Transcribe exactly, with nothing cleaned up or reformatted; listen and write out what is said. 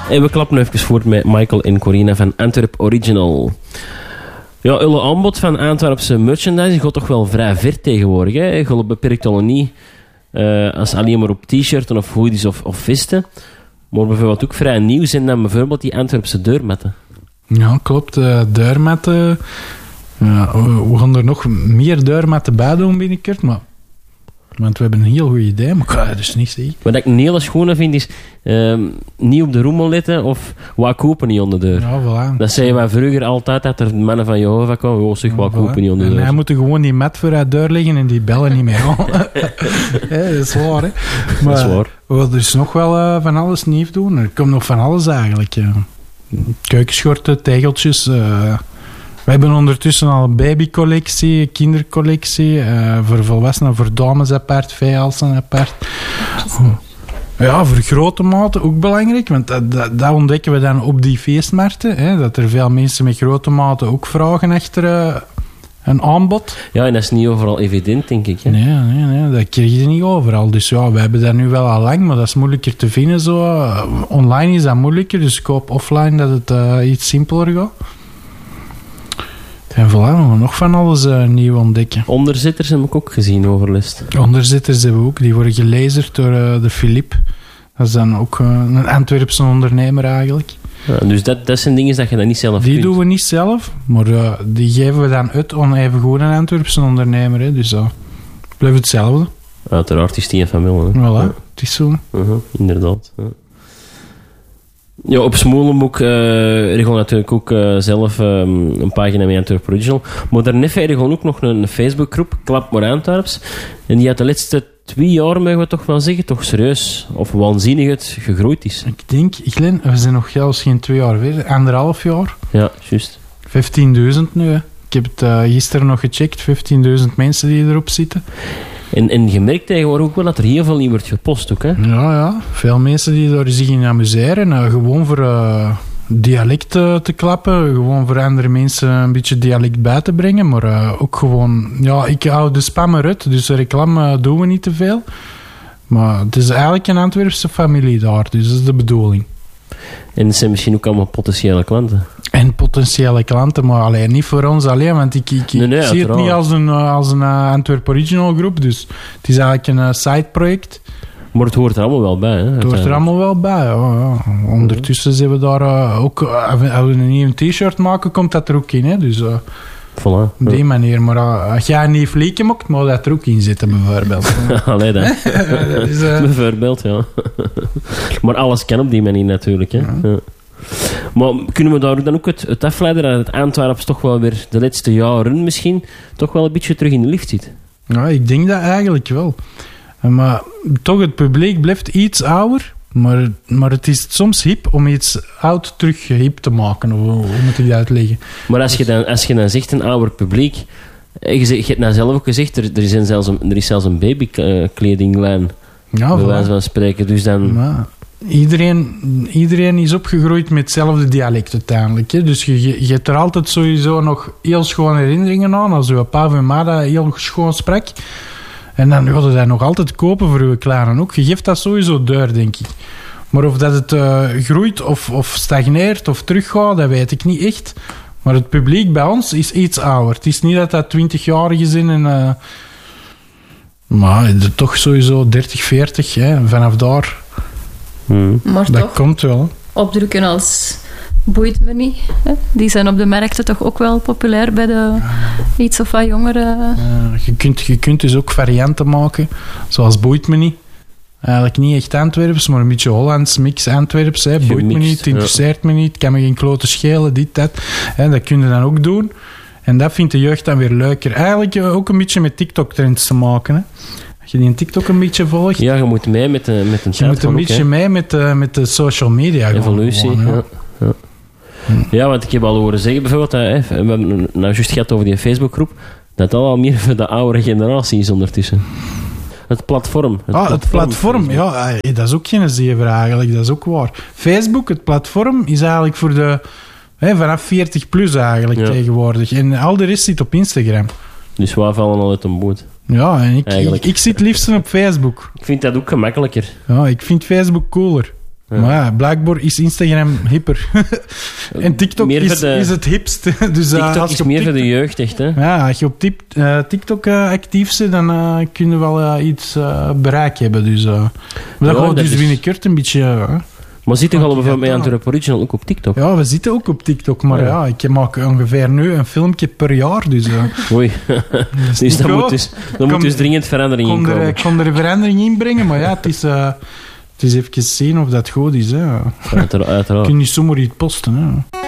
En we klappen even voort met Michael en Corina van Antwerp Original. Ja, jullie aanbod van Antwerpse merchandise gaat toch wel vrij ver tegenwoordig. Hè? Je beperkt al niet uh, als alleen maar op t-shirten of hoodies of, of vesten. Maar bijvoorbeeld ook vrij nieuw zijn dan bijvoorbeeld die Antwerpse deurmatten. Ja, klopt. Uh, deurmatten. Ja, we, we gaan er nog meer deurmatten bij doen binnenkort, maar... Want we hebben een heel goed idee, maar ik ga er dus niet zeggen. Wat ik een hele schone vind is... Um, niet op de rommel letten of wat kopen niet onder de deur. Ja, voilà. Dat zeiden wij vroeger altijd, dat er mannen van Jehovah komen. Oh, zeg, wat ja, kopen voilà. niet onder de en deur. wij moeten gewoon die mat voor uit de deur liggen en die bellen niet meer. Hey, dat is waar, hè. Maar, dat is waar. We willen dus nog wel uh, van alles nieuw doen. Er komt nog van alles eigenlijk. Ja. Keukenschorten, tegeltjes... Uh, We hebben ondertussen al een babycollectie, een kindercollectie, uh, voor volwassenen, voor dames apart, veehalsen apart. Ja, voor grote maten ook belangrijk, want dat, dat, dat ontdekken we dan op die feestmarkten, hè, dat er veel mensen met grote maten ook vragen achter uh, een aanbod. Ja, en dat is niet overal evident, denk ik. Hè? Nee, nee, nee, dat krijg je niet overal. Dus ja, we hebben dat nu wel al lang, maar dat is moeilijker te vinden. Zo. Uh, online is dat moeilijker, dus ik hoop offline dat het uh, iets simpeler gaat. En voilà, we gaan nog van alles uh, nieuw ontdekken. Onderzitters heb ik ook gezien overlist. Onderzitters hebben we ook. Die worden gelezerd door uh, de Philippe. Dat is dan ook uh, een Antwerpse ondernemer eigenlijk. Ja, dus dat, dat zijn dingen dat je dan niet zelf Die kunt. doen we niet zelf, maar uh, die geven we dan uit aan even goed een Antwerpse ondernemer. Hè. Dus dat uh, blijft hetzelfde. Uiteraard is die een familie. Voilà, Ja. het is zo. Uh-huh, inderdaad. Ja. Ja, op Smolenboek uh, regel natuurlijk ook uh, zelf um, een pagina met Antwerp Original. Maar daarnet regel ook nog een, een Facebookgroep, Klap maar Antwerps. En die had de laatste twee jaar, mogen we toch wel zeggen, toch serieus of waanzinnig het gegroeid is. Ik denk, Glenn, we zijn nog zelfs geen twee jaar verder, anderhalf jaar. Ja, juist. vijftienduizend nu, hè. Ik heb het uh, gisteren nog gecheckt, vijftienduizend mensen die erop zitten. En, en je merkt tegenwoordig ook wel dat er heel veel niet wordt gepost ook, hè? Ja, ja. Veel mensen die daar zich in amuseren. Uh, gewoon voor uh, dialect uh, te klappen. Gewoon voor andere mensen een beetje dialect bij te brengen. Maar uh, ook gewoon... Ja, ik hou de spam eruit. Dus reclame uh, doen we niet te veel. Maar het is eigenlijk een Antwerpse familie daar. Dus dat is de bedoeling. En het zijn misschien ook allemaal potentiële klanten. En potentiële klanten, maar alleen niet voor ons alleen. Want ik, ik, Nee, nee, ik zie het uiteraard. niet als een, uh, als een uh, Antwerp Original groep. Dus het is eigenlijk een uh, sideproject. Maar het hoort er allemaal wel bij, hè? Het hoort er allemaal wel bij. Ja, ja. Ondertussen zijn we daar uh, ook... Uh, als we een nieuw t-shirt maken, komt dat er ook in. Hè? Dus uh, Voilà. op die Ja. manier. Maar uh, als jij een nieuw vliegje maakt, moet dat er ook in zitten, bijvoorbeeld. Allee dan. Dat is, uh, Bijvoorbeeld, ja. Maar alles kan op die manier natuurlijk, hè. Ja. Ja. Maar kunnen we daar dan ook het, het afleiden dat het Antwerps toch wel weer de laatste jaren misschien toch wel een beetje terug in de lift zit? ja, ik denk dat eigenlijk wel. Maar toch, het publiek blijft iets ouder. Maar, maar het is soms hip om iets oud terug hip te maken. Of, hoe moet ik dat uitleggen? Maar als je dan, als je dan zegt een ouder publiek... Je, zegt, je hebt nou zelf ook gezegd, er, er, is zelfs een, er is zelfs een babykledinglijn, Ja, bij voilà. wijze van spreken. Dus dan... Maar iedereen, iedereen is opgegroeid met hetzelfde dialect uiteindelijk. Hè? Dus je, je, je hebt er altijd sowieso nog heel schone herinneringen aan. Als je pa en ma dat heel schoon sprak. En dan ga je dat nog altijd kopen voor je kleinen ook. Je geeft dat sowieso deur, denk ik. Maar of dat het uh, groeit of, of stagneert of teruggaat, dat weet ik niet echt. Maar het publiek bij ons is iets ouder. Het is niet dat dat twintigjarigen zijn en... Uh, maar toch sowieso dertig, veertig, hè, vanaf daar... Hmm. Maar Dat toch, komt wel. opdrukken als boeit me niet. Hè? Die zijn op de markten toch ook wel populair bij de iets of wat jongeren. Uh, je, kunt, je kunt dus ook varianten maken, zoals boeit me niet. Eigenlijk niet echt Antwerps, maar een beetje Hollands, mix Antwerps. Hè. Boeit me Gemixt, niet, het interesseert me niet, kan me geen klote schelen, dit, dat. Hè, dat kun je dan ook doen. En dat vindt de jeugd dan weer leuker. Eigenlijk uh, ook een beetje met TikTok-trends te maken. Hè. Als je die in TikTok een beetje volgt, Ja, je moet mee met, de, met een je moet een beetje mee met de, met de social media. gewoon, evolutie. gewoon, ja. Ja. Ja, want ik heb al horen zeggen bijvoorbeeld, dat, hè, we hebben het nou juist gehad over die Facebookgroep, dat dat al meer voor de oudere generatie is ondertussen. Het platform. Het ah, het platform, Facebook. ja, ey, dat is ook geen zever eigenlijk, dat is ook waar. Facebook, het platform, is eigenlijk voor de hè, vanaf veertig plus eigenlijk Ja. tegenwoordig. En al de rest zit op Instagram. Dus waar vallen al uit een boot? Ja, en ik, ik, Eigenlijk. ik zit liefst op Facebook. Ik vind dat ook gemakkelijker. Ja, ik vind Facebook cooler. Ja. Maar ja, blijkbaar is Instagram hipper. En TikTok is, de... is het hipst. Dus, uh, TikTok als is je meer TikTok... voor de jeugd, echt, hè? Ja, als je op tip, uh, TikTok uh, actief bent, dan uh, kun je wel uh, iets uh, bereik hebben. Dus, uh, maar dat ja, gaat dat dus is... binnenkort een beetje... Uh, maar zit toch al bijvoorbeeld met ja. Antwerp Original ook op TikTok? Ja, we zitten ook op TikTok, maar ja, ja ik maak ongeveer nu een filmpje per jaar. Dus, uh, Oei. Dus dat moet dus, dat moet dus dringend verandering in komen. Ik kon er een verandering in brengen, maar ja, het is... Uh, het is even zien of dat goed is. Hè. Uiteraard. Je kunt niet zomaar iets posten. Hè.